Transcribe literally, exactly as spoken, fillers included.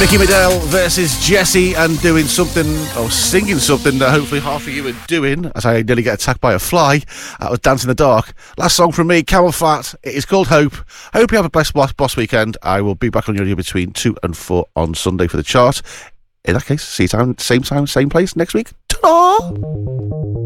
Mickey Middell versus Jessie, and doing something, or singing something that hopefully half of you are doing, as I nearly get attacked by a fly. That was Dance in the Dark. Last song from me, Camel Fat. It is called Hope. Hope you have a best boss, boss weekend. I will be back on your radio between two and four on Sunday for the chart. In that case, see you time, same time, same place next week. Ta-da!